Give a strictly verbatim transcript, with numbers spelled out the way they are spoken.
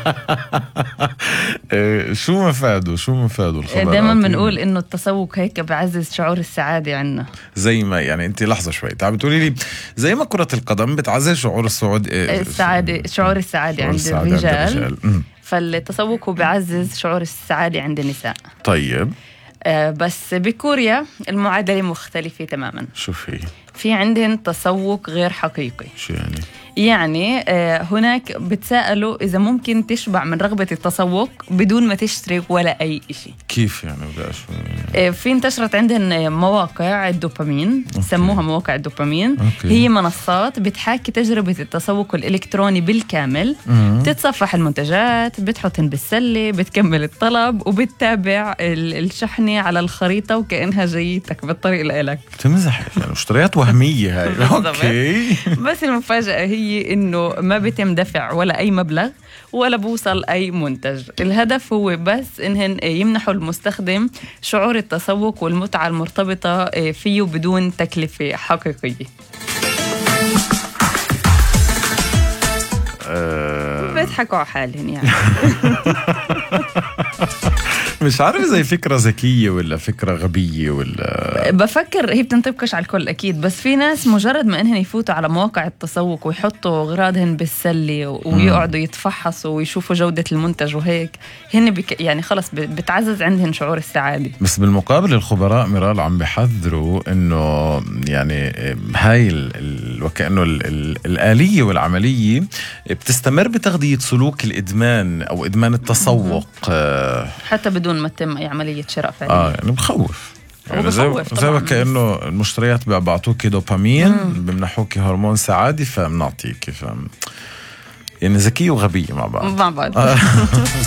شو مفاده شو مفاده الخبر؟ دائما بنقول إنه التسوق هيك بعزز شعور السعادة عنا. زي ما يعني أنت لحظة شوي تعال بتقولي لي زي ما كرة القدم بتعزز شعور السعود السعادة شعور السعادة عند الرجال، فالتسوق هو بعزز شعور السعادة عند النساء. طيب آه بس بكوريا المعادلة مختلفة تماما. شو في؟ في عندهم تسوق غير حقيقي. شو يعني؟ يعني آه هناك بتسألوا إذا ممكن تشبع من رغبة التسوق بدون ما تشتري ولا أي إشي. كيف يعني؟ ولا شو يعني؟ آه في انتشرت عندهم مواقع الدوبامين، سموها مواقع الدوبامين. أوكي. هي منصات بتحاكي تجربة التسوق الإلكتروني بالكامل. مم. بتتصفح المنتجات، بتحطن بالسلة، بتكمل الطلب وبتتابع الشحنة على الخريطة وكأنها جايتك بالطريق لإلك. تمزح يعني اشتريات وهمية هاي. أوكي. بس المفاجأة هي إنه ما بيتم دفع ولا أي مبلغ ولا بوصل أي منتج. الهدف هو بس إنهن يمنحوا المستخدم شعور التسوق والمتعة المرتبطة فيه بدون تكلفة حقيقية. أه... بيضحكوا على حالهم يعني. مش عارف زي فكرة ذكية ولا فكرة غبية ولا بفكر هي بتنطبقش على الكل أكيد، بس في ناس مجرد ما إنهن يفوتوا على مواقع التسوق ويحطوا أغراضهن بالسلة ويقعدوا يتفحصوا ويشوفوا جودة المنتج وهيك هن بك يعني خلص بتعزز عندهن شعور السعادة. بس بالمقابل الخبراء ميرال عم بيحذروا إنه يعني هاي ال وكأنه ال ال الآلية والعملية بتستمر بتغذية سلوك الإدمان أو إدمان التسوق حتى بدون ما تتم أي عملية شراء فعلية. آه يعني بخوف يعني زي زي كأنه المشتريات بيعطوكي دوبامين، بمنحوكي هرمون سعادة فمنعطيكي، فهم يعني ذكية وغبية مع بعض مع بعض.